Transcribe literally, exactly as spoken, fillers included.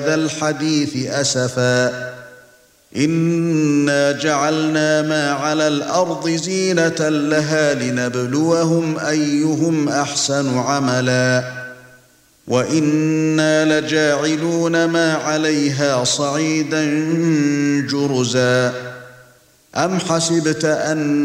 الحديث أسفا إنا جعلنا ما على الأرض زينة لها لنبلوهم أيهم أحسن عملا وإنا لجاعلون ما عليها صعيدا جرزا أم حسبت أن